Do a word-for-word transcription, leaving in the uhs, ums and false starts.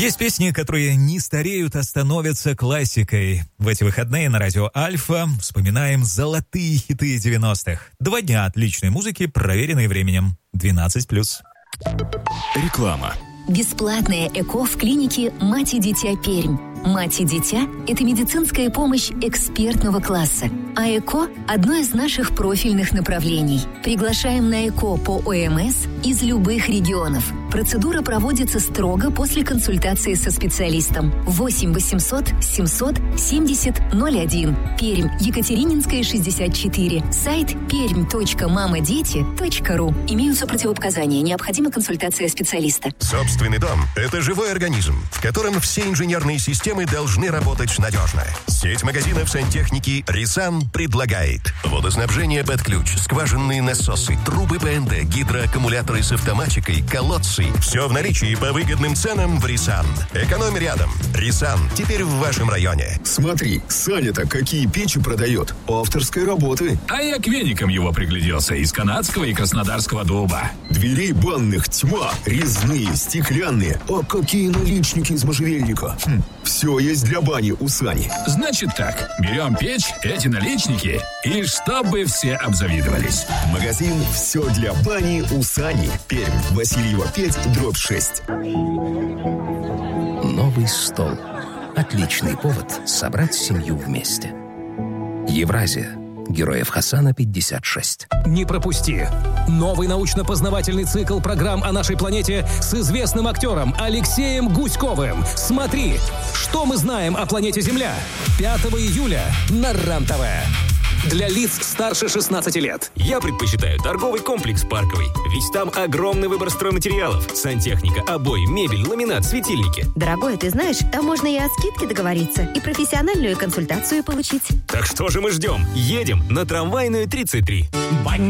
Есть песни, которые не стареют, а становятся классикой. В эти выходные на радио Альфа вспоминаем золотые хиты девяностых. Два дня отличной музыки, проверенной временем. двенадцать плюс. Реклама. Бесплатное ЭКО в клинике «Мать и дитя Пермь». «Мать и дитя» — это медицинская помощь экспертного класса. А ЭКО — одно из наших профильных направлений. Приглашаем на ЭКО по ОМС из любых регионов. Процедура проводится строго после консультации со специалистом. восемь восемьсот семьсот семьдесят ноль один. Пермь, Екатерининская, шестьдесят четыре. Сайт пермь точка мамадети точка ру. Имеются противопоказания. Необходима консультация специалиста. Собственный дом – это живой организм, в котором все инженерные системы должны работать надежно. Сеть магазинов сантехники «Рисан» предлагает водоснабжение под ключ, скважинные насосы, трубы ПНД, гидроаккумуляторы с автоматикой, колодцы. Все в наличии по выгодным ценам в «Рисан». Экономь рядом. «Рисан» теперь в вашем районе. Смотри, Саня-то какие печи продает. Авторской работы. А я к веникам его пригляделся из канадского и краснодарского дуба. Дверей банных тьма, резные, стеклянные. А какие наличники из можжевельника. Хм, все есть для бани у Сани. Значит так, берем печь, эти наличники, и чтобы все обзавидовались. Магазин «Все для бани» у Сани. Пермь, Васильева пять, дробь шесть. Новый стол. Отличный повод собрать семью вместе. Евразия. Героев Хасана пятьдесят шесть. Не пропусти! Новый научно-познавательный цикл программ о нашей планете с известным актером Алексеем Гуськовым. Смотри, что мы знаем о планете Земля. пятого июля на РЕН-ТВ. Для лиц старше шестнадцати лет. Я предпочитаю торговый комплекс «Парковый», ведь там огромный выбор стройматериалов, сантехника, обои, мебель, ламинат, светильники. Дорогой, ты знаешь, там можно и о скидке договориться, и профессиональную консультацию получить. Так что же мы ждем? Едем на Трамвайную тридцать три.